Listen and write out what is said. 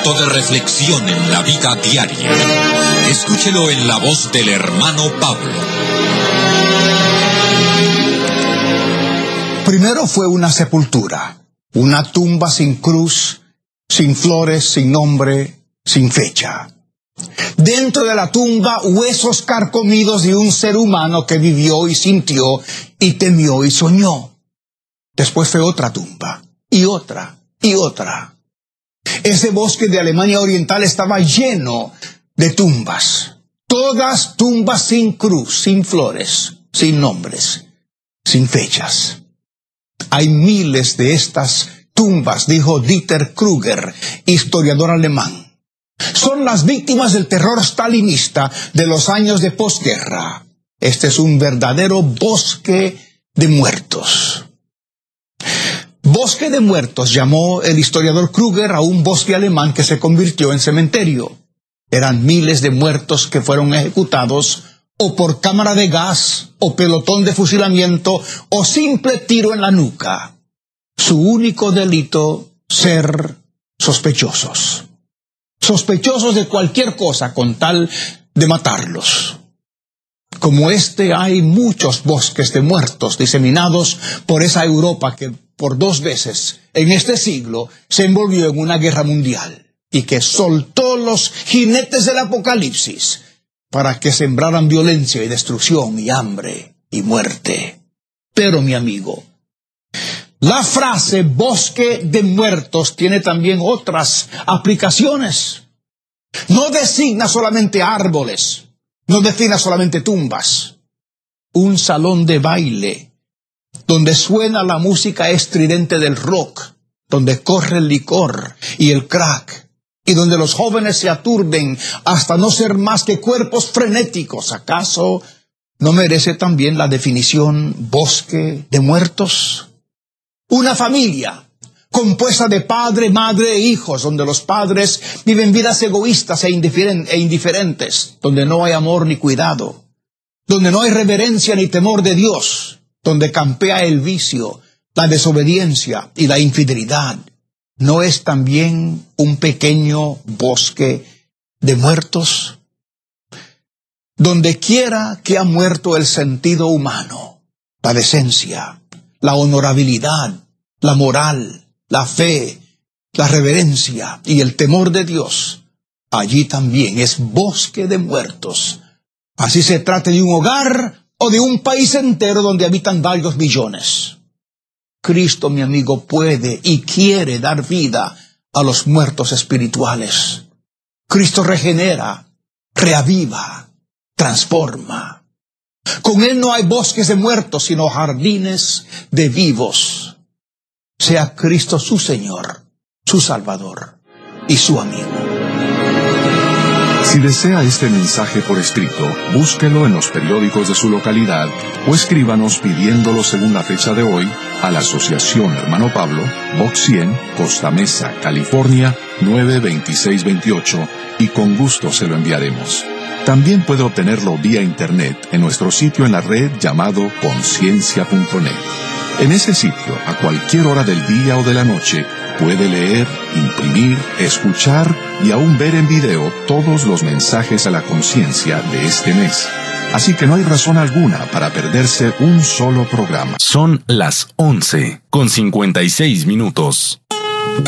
momento de reflexión en la vida diaria. Escúchelo en la voz del hermano Pablo. Primero fue una sepultura, una tumba sin cruz, sin flores, sin nombre, sin fecha. Dentro de la tumba, huesos carcomidos de un ser humano que vivió y sintió y temió y soñó. Después fue otra tumba, y otra, y otra. Ese bosque de Alemania Oriental estaba lleno de tumbas. Todas tumbas sin cruz, sin flores, sin nombres, sin fechas. Hay miles de estas tumbas, dijo Dieter Krüger, historiador alemán. Son las víctimas del terror stalinista de los años de posguerra. Este es un verdadero bosque de muertos. Bosque de muertos llamó el historiador Krüger a un bosque alemán que se convirtió en cementerio. Eran miles de muertos que fueron ejecutados o por cámara de gas, o pelotón de fusilamiento, o simple tiro en la nuca. Su único delito, ser sospechosos. Sospechosos de cualquier cosa con tal de matarlos. Como este hay muchos bosques de muertos diseminados por esa Europa que por 2 veces en este siglo se envolvió en una guerra mundial y que soltó los jinetes del apocalipsis para que sembraran violencia y destrucción y hambre y muerte. Pero mi amigo, la frase bosque de muertos tiene también otras aplicaciones. No designa solamente árboles, no define solamente tumbas. Un salón de baile donde suena la música estridente del rock, donde corre el licor y el crack, y donde los jóvenes se aturden hasta no ser más que cuerpos frenéticos. ¿Acaso no merece también la definición bosque de muertos? Una familia compuesta de padre, madre e hijos, donde los padres viven vidas egoístas e indiferentes, donde no hay amor ni cuidado, donde no hay reverencia ni temor de Dios, donde campea el vicio, la desobediencia y la infidelidad. ¿No es también un pequeño bosque de muertos? Donde quiera que ha muerto el sentido humano, la decencia, la honorabilidad, la moral, la fe, la reverencia y el temor de Dios, allí también es bosque de muertos. Así se trate de un hogar o de un país entero donde habitan varios millones. Cristo, mi amigo, puede y quiere dar vida a los muertos espirituales. Cristo regenera, reaviva, transforma. Con Él no hay bosques de muertos, sino jardines de vivos. Sea Cristo su Señor, su Salvador y su amigo. Si desea este mensaje por escrito, búsquelo en los periódicos de su localidad o escríbanos pidiéndolo según la fecha de hoy a la Asociación Hermano Pablo, Box 100, Costa Mesa, California, 92628, y con gusto se lo enviaremos. También puede obtenerlo vía internet en nuestro sitio en la red llamado conciencia.net. En ese sitio, a cualquier hora del día o de la noche, puede leer, imprimir, escuchar y aún ver en video todos los mensajes a la conciencia de este mes. Así que no hay razón alguna para perderse un solo programa. Son las 11:56.